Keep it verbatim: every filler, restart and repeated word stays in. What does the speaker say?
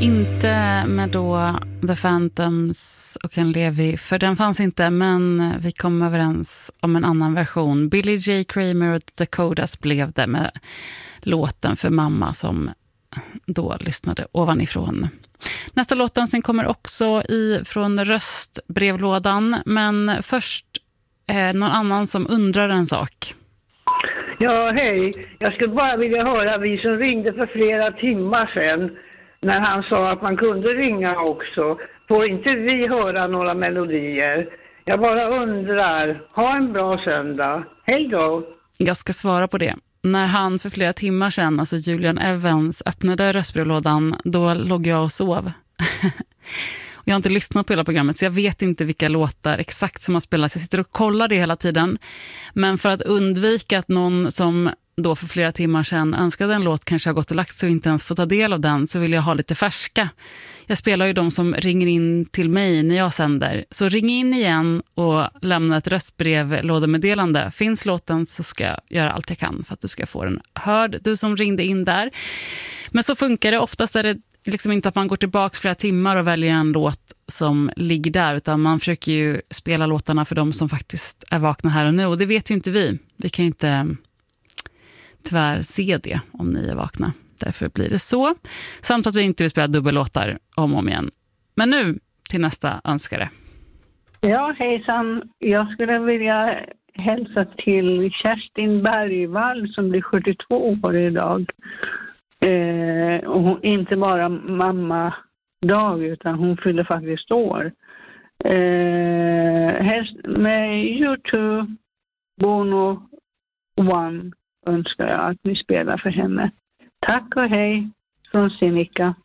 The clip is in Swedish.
Inte med då The Phantoms och Ken Levy, för den fanns inte, men vi kom överens om en annan version. Billy J. Kramer och Dakotas blev det med låten för mamma som då lyssnade ovanifrån. Nästa låten kommer också i från röstbrevlådan, men först eh, någon annan som undrar en sak. Ja, hej. Jag skulle bara vilja höra vi som ringde för flera timmar sedan när han sa att man kunde ringa också. Får inte vi höra några melodier? Jag bara undrar. Ha en bra söndag. Hej då. Jag ska svara på det. När han för flera timmar sedan, alltså Julian Evans, öppnade röstbrevlådan, då låg jag och sov. Jag har inte lyssnat på hela programmet, så jag vet inte vilka låtar exakt som har spelats. Jag sitter och kollar det hela tiden. Men för att undvika att någon som då för flera timmar sedan önskade en låt kanske har gått och lagt sig och inte ens får ta del av den, så vill jag ha lite färska. Jag spelar ju de som ringer in till mig när jag sänder. Så ring in igen och lämna ett röstbrevlådemeddelande. Finns låten så ska jag göra allt jag kan för att du ska få den hörd. Du som ringde in där. Men så funkar det. Oftast är det liksom inte att man går tillbaka flera timmar och väljer en låt som ligger där, utan man försöker ju spela låtarna för de som faktiskt är vakna här och nu. Och det vet ju inte vi. Vi kan ju inte tyvärr se det om ni är vakna. Därför blir det så. Samt att vi inte vill spela dubbellåtar om och om igen. Men nu till nästa önskare. Ja, hejsan. Jag skulle vilja hälsa till Kerstin Bergvall som blir sjuttiotvå år idag. Eh, och hon, inte bara mamma dag utan hon fyller faktiskt år. Eh, helst med YouTube, Bono One önskar jag att ni spelar för henne. Tack och hej från Sinikka.